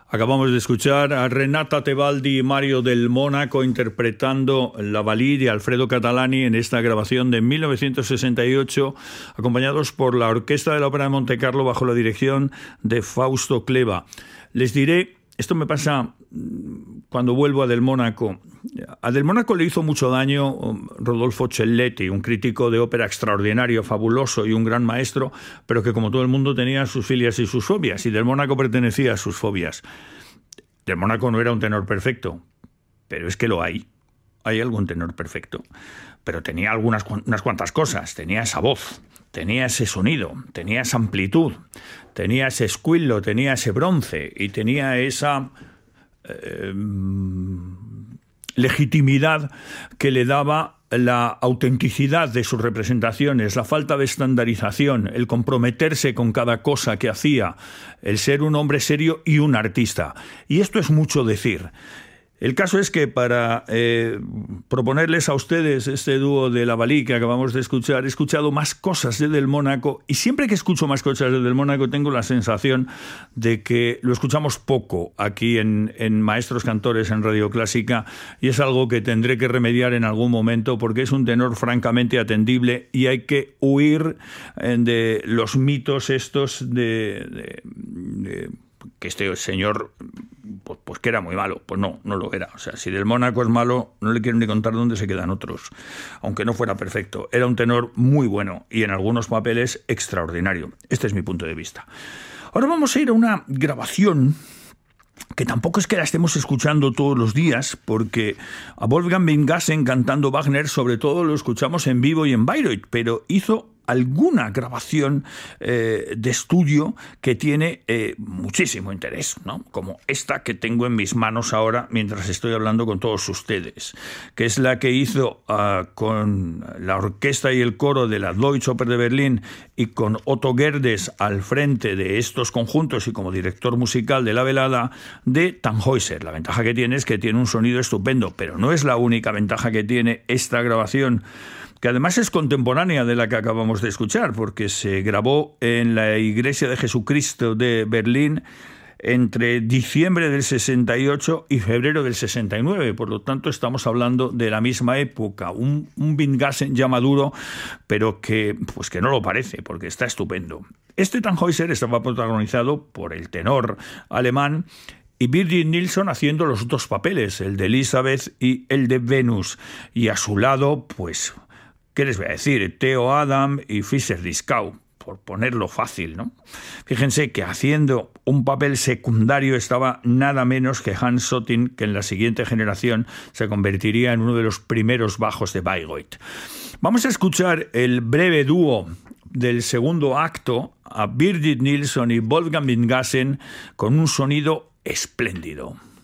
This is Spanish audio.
Acabamos de escuchar a Renata Tebaldi y Mario del Mónaco interpretando La Valí de Alfredo Catalani en esta grabación de 1968, acompañados por la Orquesta de la Ópera de Montecarlo bajo la dirección de Fausto Cleva. Les diré, esto me pasa cuando vuelvo a Del Mónaco. A Del Mónaco le hizo mucho daño Rodolfo Celletti, un crítico de ópera extraordinario, fabuloso y un gran maestro, pero que como todo el mundo tenía sus filias y sus fobias, y Del Mónaco pertenecía a sus fobias. Del Mónaco no era un tenor perfecto, pero es que lo hay. Hay algún tenor perfecto, pero tenía unas cuantas cosas. Tenía esa voz, tenía ese sonido, tenía esa amplitud, tenía ese squillo, tenía ese bronce y tenía esa legitimidad que le daba la autenticidad de sus representaciones, la falta de estandarización, el comprometerse con cada cosa que hacía, el ser un hombre serio y un artista. Y esto es mucho decir. El caso es que para proponerles a ustedes este dúo de La Valí que acabamos de escuchar, he escuchado más cosas de Del Mónaco, y siempre que escucho más cosas de Del Mónaco tengo la sensación de que lo escuchamos poco aquí en Maestros Cantores en Radio Clásica, y es algo que tendré que remediar en algún momento porque es un tenor francamente atendible y hay que huir de los mitos estos de que este señor pues que era muy malo. Pues no lo era. O sea, si Del Mónaco es malo, no le quiero ni contar dónde se quedan otros, aunque no fuera perfecto. Era un tenor muy bueno y en algunos papeles extraordinario. Este es mi punto de vista. Ahora vamos a ir a una grabación que tampoco es que la estemos escuchando todos los días, porque a Wolfgang Wingassen cantando Wagner sobre todo lo escuchamos en vivo y en Bayreuth, pero hizo alguna grabación de estudio que tiene muchísimo interés, ¿no? Como esta que tengo en mis manos ahora mientras estoy hablando con todos ustedes, que es la que hizo con la orquesta y el coro de la Deutsche Oper de Berlín y con Otto Gerdes al frente de estos conjuntos y como director musical de la velada de Tannhäuser. La ventaja que tiene es que tiene un sonido estupendo, pero no es la única ventaja que tiene esta grabación, que además es contemporánea de la que acabamos de escuchar, porque se grabó en la Iglesia de Jesucristo de Berlín entre diciembre del 68 y febrero del 69, por lo tanto estamos hablando de la misma época, un Wingassen ya maduro, pero que no lo parece, porque está estupendo. Este Tannhäuser estaba protagonizado por el tenor alemán y Birgit Nilsson haciendo los dos papeles, el de Elizabeth y el de Venus, y a su lado, pues, ¿qué les voy a decir? Theo Adam y Fischer-Dieskau, por ponerlo fácil, ¿no? Fíjense que haciendo un papel secundario estaba nada menos que Hans Sothing, que en la siguiente generación se convertiría en uno de los primeros bajos de Bayreuth. Vamos a escuchar el breve dúo del segundo acto a Birgit Nilsson y Wolfgang Wingassen con un sonido espléndido.